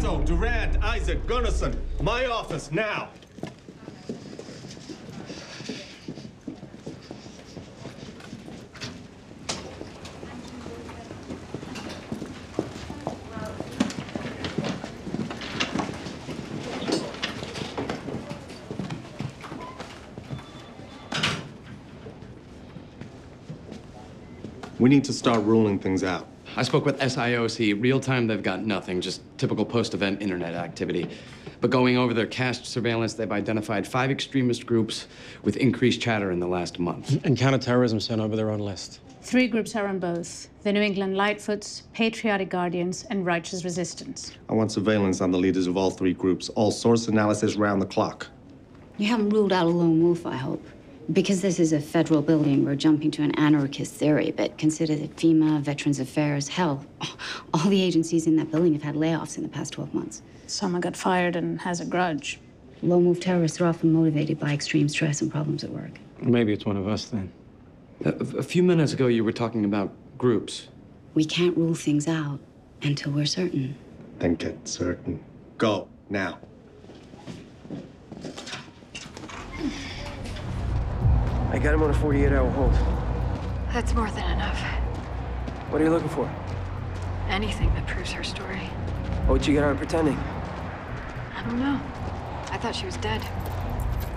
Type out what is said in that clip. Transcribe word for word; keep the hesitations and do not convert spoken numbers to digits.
Russo, Durant, Isaac, Gunnarsson. My office, now. We need to start ruling things out. I spoke with S I O C. Real time, they've got nothing, just typical post-event internet activity. But going over their cached surveillance, they've identified five extremist groups with increased chatter in the last month. And counterterrorism sent over their own list. Three groups are on both: the New England Lightfoots, Patriotic Guardians, and Righteous Resistance. I want surveillance on the leaders of all three groups, all source analysis round the clock. You haven't ruled out a lone wolf, I hope. Because this is a federal building, we're jumping to an anarchist theory, but consider that FEMA, Veterans Affairs, hell, all the agencies in that building have had layoffs in the past twelve months. Someone got fired and has a grudge. Lone wolf terrorists are often motivated by extreme stress and problems at work. Maybe it's one of us then. A, a few minutes ago, you were talking about groups. We can't rule things out until we're certain. Then get certain. Go, now. I got him on a forty-eight hour hold. That's more than enough. What are you looking for? Anything that proves her story. What'd you get out of pretending? I don't know. I thought she was dead.